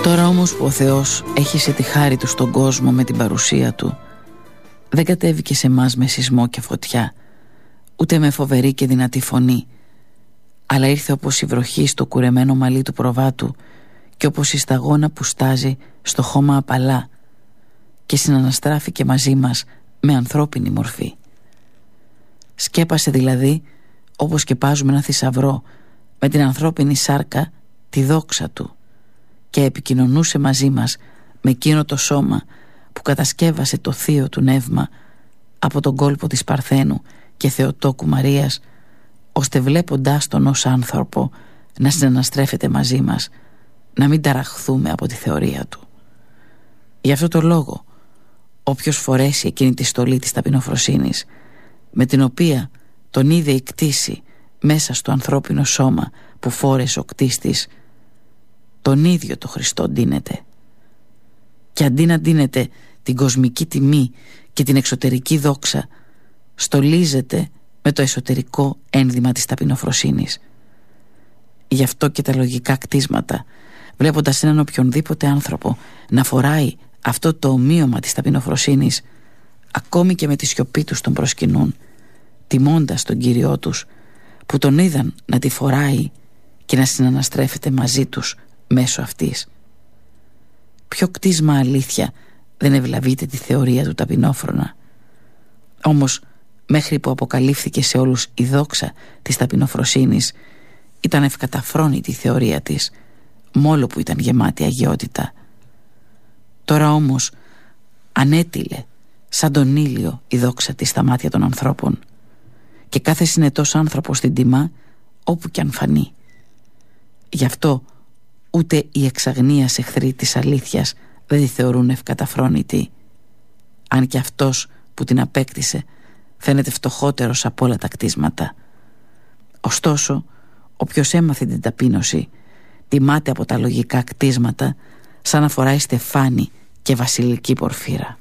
Τώρα όμως που ο Θεός έχισε τη χάρη του στον κόσμο με την παρουσία του, δεν κατέβηκε σε μας με σεισμό και φωτιά, ούτε με φοβερή και δυνατή φωνή, αλλά ήρθε όπως η βροχή στο κουρεμένο μαλλί του προβάτου και όπως η σταγόνα που στάζει στο χώμα απαλά, και συναναστράφηκε μαζί μας με ανθρώπινη μορφή. Σκέπασε δηλαδή, όπως σκεπάζουμε ένα θησαυρό, με την ανθρώπινη σάρκα τη δόξα του, και επικοινωνούσε μαζί μας με εκείνο το σώμα που κατασκεύασε το θείο του νεύμα από τον κόλπο της Παρθένου και Θεοτόκου Μαρίας, ώστε βλέποντάς τον ως άνθρωπο να συναναστρέφεται μαζί μας, να μην ταραχθούμε από τη θεωρία του. Γι' αυτό το λόγο, όποιος φορέσει εκείνη τη στολή της ταπεινοφροσύνης, με την οποία τον είδε η κτήση μέσα στο ανθρώπινο σώμα που φόρεσε ο κτίστης, τον ίδιο το Χριστό ντύνεται. Και αντί να ντύνεται την κοσμική τιμή και την εξωτερική δόξα, στολίζεται με το εσωτερικό ένδυμα της ταπεινοφροσύνης. Γι' αυτό και τα λογικά κτίσματα, βλέποντας έναν οποιονδήποτε άνθρωπο να φοράει αυτό το ομοίωμα της ταπεινοφροσύνης, ακόμη και με τη σιωπή τους τον προσκυνούν, τιμώντας τον Κύριό τους, που τον είδαν να τη φοράει και να συναναστρέφεται μαζί τους μέσω αυτής. Ποιο κτίσμα αλήθεια δεν ευλαβείται τη θεωρία του ταπεινόφρονα? Όμως μέχρι που αποκαλύφθηκε σε όλους η δόξα της ταπεινοφροσύνης, ήταν ευκαταφρόνητη η θεωρία της, μόλο που ήταν γεμάτη αγιότητα. Τώρα όμως ανέτειλε σαν τον ήλιο η δόξα της στα μάτια των ανθρώπων, και κάθε συνετός άνθρωπος την τιμά όπου κι αν φανεί. Γι' αυτό ούτε οι εξαγνίας εχθροί της αλήθειας δεν τη θεωρούν ευκαταφρόνητη, αν και αυτός που την απέκτησε φαίνεται φτωχότερος από όλα τα κτίσματα. Ωστόσο, όποιος έμαθε την ταπείνωση τιμάται από τα λογικά κτίσματα σαν να φοράει στεφάνι και βασιλική πορφύρα.